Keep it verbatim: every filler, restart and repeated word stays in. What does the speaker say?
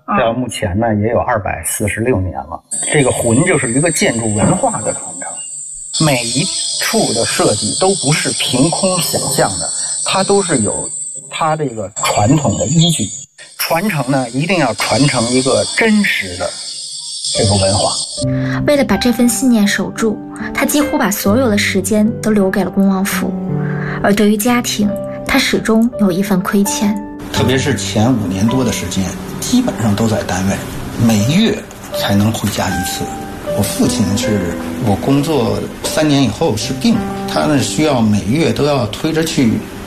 到目前呢也有二百四十六年了。这个魂就是一个建筑文化的传承，每一处的设计都不是凭空想象的，它都是有它这个传统的依据。传承呢一定要传承一个真实的这个文化。 为了把这份信念守住，他几乎把所有的时间都留给了恭王府，而对于家庭，他始终有一份亏欠。 特别是前五年多的时间，基本上都在单位，每月才能回家一次。我父亲是我工作三年以后是病了，他呢需要每月都要推着去